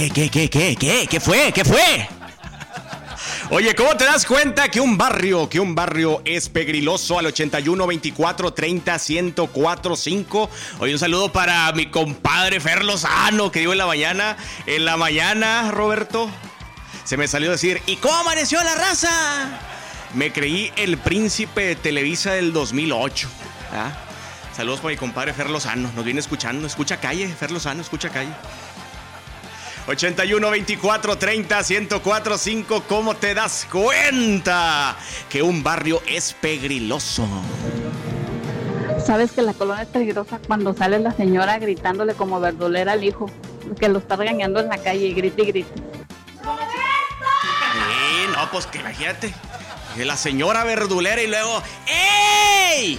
¿Qué fue? ¿Qué fue? Oye, ¿cómo te das cuenta que un barrio es pegriloso? Al 81 24 30 1045. Oye, un saludo para mi compadre Fer Lozano, que digo en la mañana, Roberto, se me salió decir, ¿y cómo amaneció la raza? Me creí el príncipe de Televisa del 2008. ¿Ah? Saludos para mi compadre Fer Lozano, nos viene escuchando, escucha calle, Fer Lozano, escucha calle. 81 24 30 1045. ¿Cómo te das cuenta que un barrio es pegriloso? Sabes que la colonia es peligrosa cuando sale la señora gritándole como verdulera al hijo, que lo está regañando en la calle y grite y grite. No, pues que imagínate, que la señora verdulera y luego ¡ey!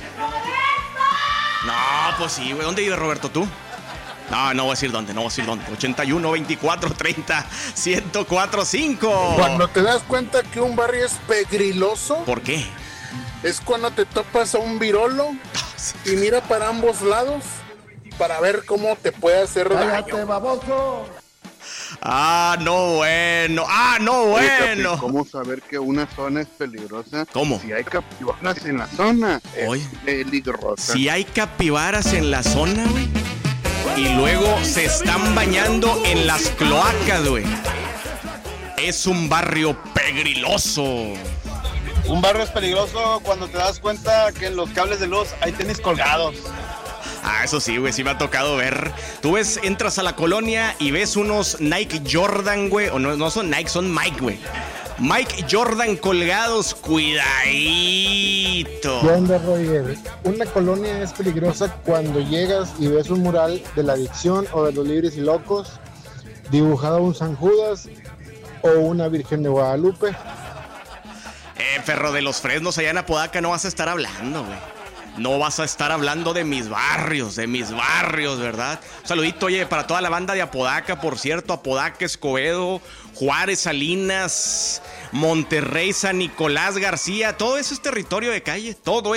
No, pues sí, güey. ¿Dónde vive Roberto, tú? No voy a decir dónde. 81 24 30 1045. Cuando te das cuenta que un barrio es pegriloso. ¿Por qué? Es cuando te topas a un virolo y mira para ambos lados para ver cómo te puede hacer daño. ¡Cállate, baboso! No bueno. Oye, Capi, ¿cómo saber que una zona es peligrosa? ¿Cómo? Si hay capibaras en la zona, es peligrosa. Si hay capibaras en la zona, güey, y luego se están bañando en las cloacas, güey, es un barrio pegriloso. Un barrio es peligroso cuando te das cuenta que en los cables de luz hay tenis colgados. Eso sí, güey, sí me ha tocado ver. Tú ves, entras a la colonia y ves unos Nike Jordan, güey, o no son Nike, son Mike, güey. Mike Jordan colgados, cuidadito. ¿Qué onda, Roger? Una colonia es peligrosa cuando llegas y ves un mural de la adicción o de los libres y locos, dibujado un San Judas o una Virgen de Guadalupe. Ferro, de los Fresnos allá en Apodaca no vas a estar hablando, güey. No vas a estar hablando de mis barrios, ¿verdad? Un saludito, oye, para toda la banda de Apodaca, por cierto, Apodaca, Escobedo, Juárez, Salinas, Monterrey, San Nicolás, García, todo eso es territorio de calle,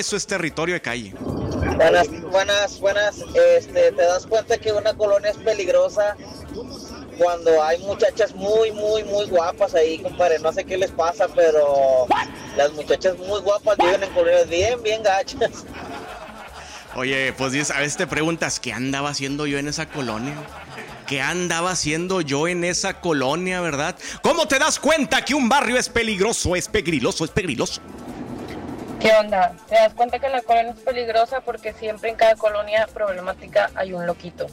Buenas. ¿Te das cuenta que una colonia es peligrosa cuando hay muchachas muy guapas ahí, compadre? No sé qué les pasa, pero las muchachas muy guapas viven en colonias bien gachas. Oye, pues a veces te preguntas, ¿qué andaba haciendo yo en esa colonia? ¿Verdad? ¿Cómo te das cuenta que un barrio es peligroso, es pegriloso? ¿Qué onda? ¿Te das cuenta que la colonia es peligrosa? Porque siempre en cada colonia problemática hay un loquito.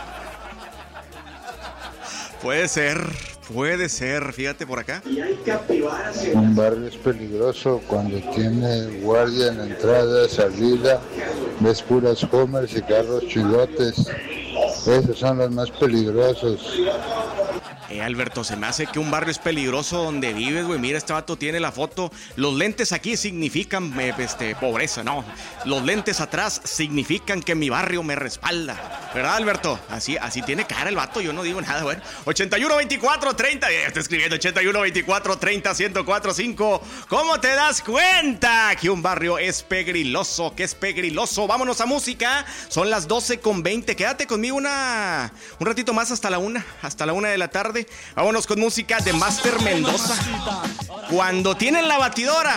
Puede ser, fíjate por acá. Un barrio es peligroso cuando tiene guardia en la entrada, salida, ves puras Homers y carros chilotes. Esos son los más peligrosos. Alberto, se me hace que un barrio es peligroso donde vives, güey. Mira, este vato tiene la foto. Los lentes aquí significan pobreza, no. Los lentes atrás significan que mi barrio me respalda. ¿Verdad, Alberto? Así tiene cara el vato, yo no digo nada, güey. 81 24 30, estoy escribiendo 81 24 30 1045. ¿Cómo te das cuenta que un barrio es pegriloso? Vámonos a música. Son las 12:20. Quédate conmigo un ratito más hasta la 1 de la tarde. Vámonos con música de Master Mendoza. Cuando tienen la batidora,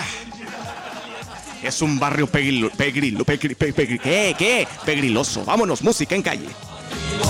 es un barrio pegriloso. Vámonos, música en calle.